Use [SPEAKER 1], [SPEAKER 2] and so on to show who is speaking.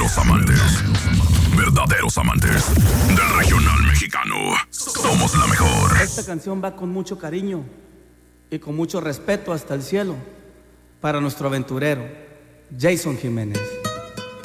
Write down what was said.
[SPEAKER 1] Verdaderos amantes del regional mexicano. Somos la mejor.
[SPEAKER 2] Esta canción va con mucho cariño y con mucho respeto hasta el cielo para nuestro aventurero, Jason Jiménez.